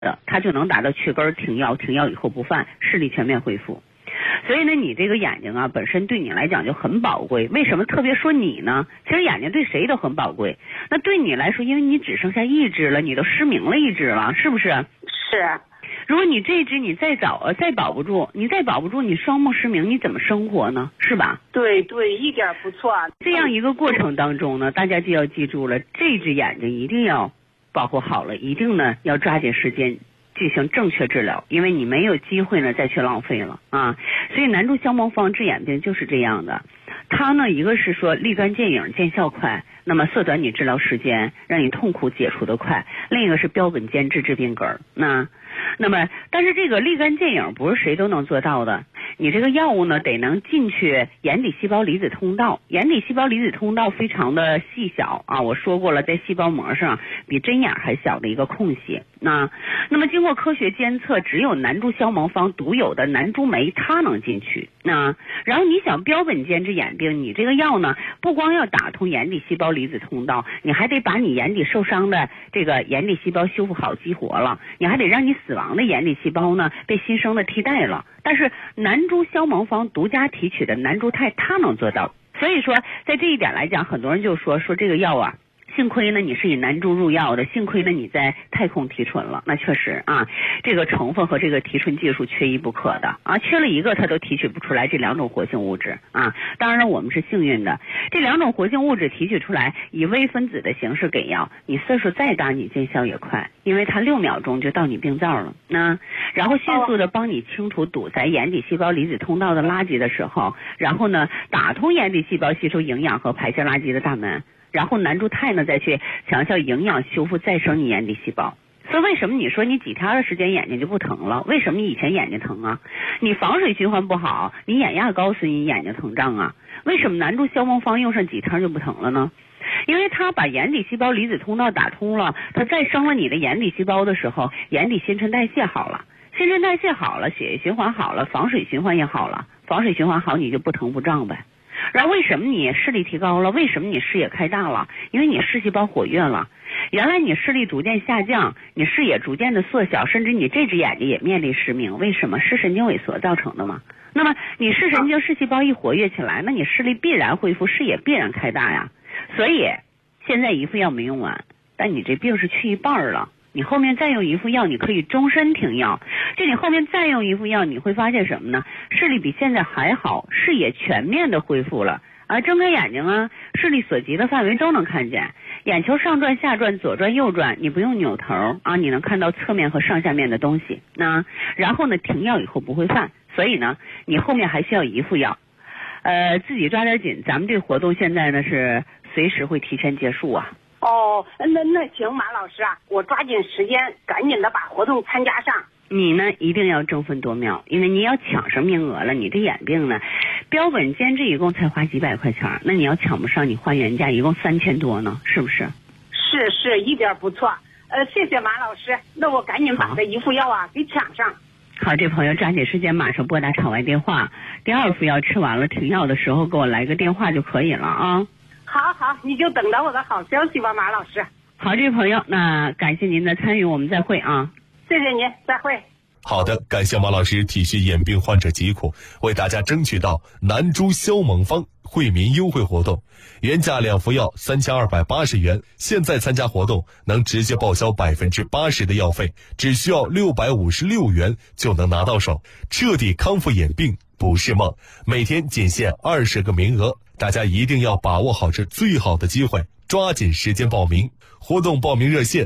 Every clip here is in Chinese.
它就能达到去根停药，停药以后不犯，视力全面恢复。所以呢，你这个眼睛啊，本身对你来讲就很宝贵。为什么特别说你呢？其实眼睛对谁都很宝贵。那对你来说，因为你只剩下一只了，你都失明了一只了，是不是？ 是。 如果你这只你再保不住，你双目失明，你怎么生活呢？是吧？ 对对，一点不错。 这样一个过程当中呢，大家就要记住了，这只眼睛一定要保护好了，一定呢要抓紧时间进行正确治疗，因为你没有机会呢再去浪费了啊。所以南珠消盲方治眼病就是这样的，它呢一个是说立竿见影见效快，那么缩短你治疗时间，让你痛苦解除的快；另一个是标本兼治治病根儿。那么但是这个立竿见影不是谁都能做到的，你这个药物呢得能进去眼底细胞离子通道，眼底细胞离子通道非常的细小啊，我说过了，在细胞膜上比针眼还小的一个空隙。那么经过科学监测，只有南珠消盲方独有的南珠酶它能进去。然后你想标本兼治眼病，你这个药呢不光要打通眼底细胞离子通道，你还得把你眼底受伤的这个眼底细胞修复好激活了，你还得让你死亡的眼底细胞呢被新生的替代了。但是南珠消盲方独家提取的南珠肽它能做到。所以说在这一点来讲，很多人就说这个药啊，幸亏呢你是以南珠入药的，幸亏呢你在太空提纯了。那确实啊，这个成分和这个提纯技术缺一不可的啊，缺了一个它都提取不出来这两种活性物质啊。当然我们是幸运的，这两种活性物质提取出来，以微分子的形式给药，你岁数再大你见效也快，因为它6秒钟就到你病灶了。然后迅速的帮你清除堵在眼底细胞离子通道的垃圾的时候，然后呢打通眼底细胞吸收营养和排泄垃圾的大门，然后南珠肽呢再去强效营养修复再生你眼底细胞。所以为什么你说你几天的时间眼睛就不疼了？为什么你以前眼睛疼啊？你防水循环不好，你眼压高所以你眼睛疼胀啊。为什么南珠消盲方用上几天就不疼了呢？因为它把眼底细胞离子通道打通了，它再生了你的眼底细胞的时候，眼底新陈代谢好了，新陈代谢好了，血液循环好了，防水循环也好了，防水循环好你就不疼不胀呗。然后为什么你视力提高了？为什么你视野开大了？因为你视细胞活跃了。原来你视力逐渐下降，你视野逐渐的缩小，甚至你这只眼睛也面临失明。为什么？视神经萎缩造成的嘛。那么你视神经视细胞一活跃起来，那你视力必然恢复，视野必然开大呀。所以现在一副药没用完，但你这病是去一半了，你后面再用一副药，你可以终身停药。就你后面再用一副药，你会发现什么呢？视力比现在还好，视野全面的恢复了啊！睁开眼睛啊，视力所及的范围都能看见，眼球上转下转左转右转，你不用扭头啊，你能看到侧面和上下面的东西。然后呢，停药以后不会犯，所以呢，你后面还需要一副药。自己抓点紧，咱们这个活动现在呢是随时会提前结束啊。 哦，那行，马老师啊，我抓紧时间，赶紧的把活动参加上。 你呢一定要争分夺秒，因为你要抢上名额了。你这眼病呢，标本兼治一共才花几百块钱，那你要抢不上，你换原价一共3000多呢，是不是？ 是，一点不错。谢谢马老师，那我赶紧把这一副药啊给抢上。 好，这朋友抓紧时间马上拨打场外电话，第2副药吃完了停药的时候给我来个电话就可以了啊。 好，你就等着我的好消息吧，马老师。 好，这位朋友，那感谢您的参与，我们再会啊。 谢谢您，再会。 好的，感谢马老师体恤眼病患者疾苦，为大家争取到南珠消盲方惠民优惠活动，原价2副药3280元，现在参加活动能直接报销80%的药费，只需要656元就能拿到手，彻底康复眼病不是梦。每天仅限20个名额，大家一定要把握好这最好的机会，抓紧时间报名。活动报名热线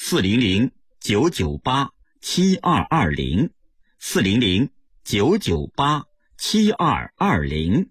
400-998-7220 400-998-7220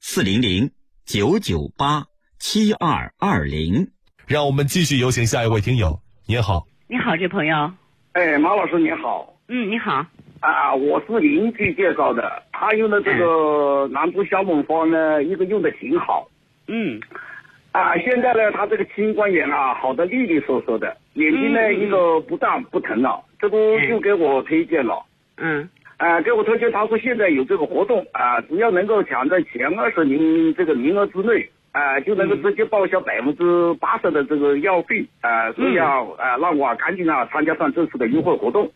400-998-7220。 让我们继续有请下一位听友。您好。 你好，这朋友。 马老师您好。 你好。 我是邻居介绍的，他用的这个南珠消盲方呢，一个用的挺好。现在呢，他这个青光眼啊，好的利利索索的，眼睛呢一个不胀不疼了，这不就给我推荐了。给我推荐，他说现在有这个活动只要能够抢在前20名这个名额之内就能够直接报销80%的这个药费，所以让我赶紧参加上这次的优惠活动。